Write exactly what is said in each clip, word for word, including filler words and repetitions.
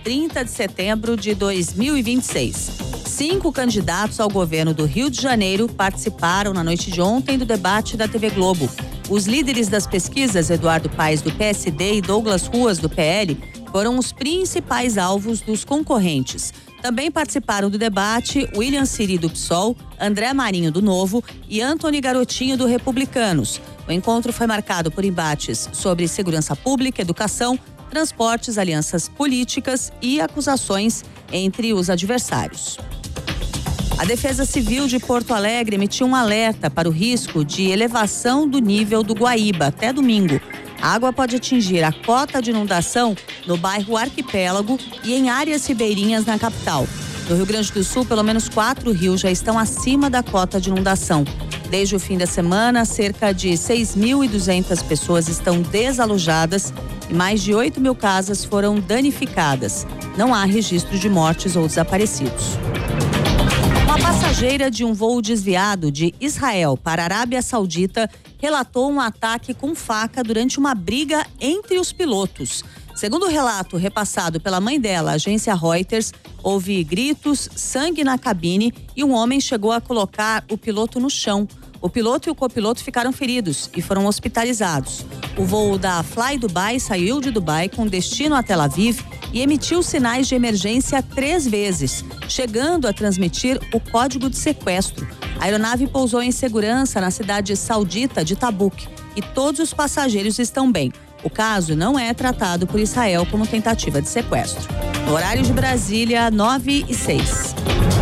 trinta de setembro de dois mil e vinte e seis. Cinco candidatos ao governo do Rio de Janeiro participaram na noite de ontem do debate da T V Globo. Os líderes das pesquisas, Eduardo Paes, do P S D, e Douglas Ruas, do P L, foram os principais alvos dos concorrentes. Também participaram do debate William Siri, do P SOL, André Marinho, do Novo, e Antony Garotinho, do Republicanos. O encontro foi marcado por embates sobre segurança pública, educação, transportes, alianças políticas e acusações entre os adversários. A Defesa Civil de Porto Alegre emitiu um alerta para o risco de elevação do nível do Guaíba até domingo. A água pode atingir a cota de inundação no bairro Arquipélago e em áreas ribeirinhas na capital. No Rio Grande do Sul, pelo menos quatro rios já estão acima da cota de inundação. Desde o fim da semana, cerca de seis mil e duzentas pessoas estão desalojadas e mais de oito mil casas foram danificadas. Não há registro de mortes ou desaparecidos. Uma passageira de um voo desviado de Israel para a Arábia Saudita relatou um ataque com faca durante uma briga entre os pilotos. Segundo o relato repassado pela mãe dela, a agência Reuters, houve gritos, sangue na cabine e um homem chegou a colocar o piloto no chão. O piloto e o copiloto ficaram feridos e foram hospitalizados. O voo da Fly Dubai saiu de Dubai com destino a Tel Aviv e emitiu sinais de emergência três vezes, chegando a transmitir o código de sequestro. A aeronave pousou em segurança na cidade saudita de Tabuk e todos os passageiros estão bem. O caso não é tratado por Israel como tentativa de sequestro. No horário de Brasília, nove e seis.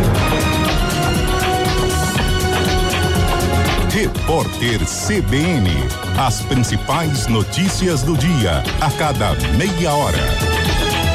Repórter C B N. As principais notícias do dia, a cada meia hora.